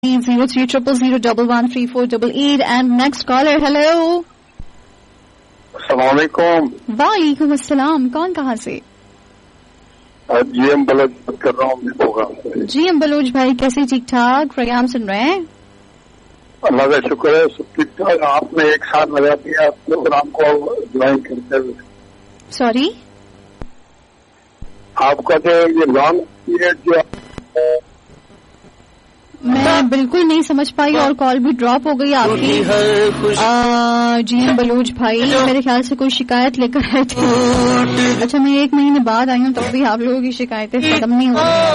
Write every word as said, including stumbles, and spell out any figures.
zero three triple zero double one three four double eight and next caller. Hello. अस्सलामुअलैकुम। वालेकुम अस्सलाम। कौन कहाँ से? जी एम बलोच बात कर रहा हूँ प्रोग्राम से। जी एम बलोच भाई, कैसे? ठीक ठाक प्रोग्राम सुन रहे हैं? अल्लाह का शुक्र है, सब ठीक ठाक। आपने एक साथ लगा दिया प्रोग्राम को ज्वाइन करते हुए। सॉरी, आपका जो ये लॉन्ग पीरियड जो मैं बिल्कुल नहीं समझ पाई और कॉल भी ड्रॉप हो गई आपकी। जी एम बलोच भाई, मेरे ख्याल से कोई शिकायत लेकर आए थे। अच्छा, मैं एक महीने बाद आई हूँ तब भी आप लोगों की शिकायतें खत्म नहीं हो रही।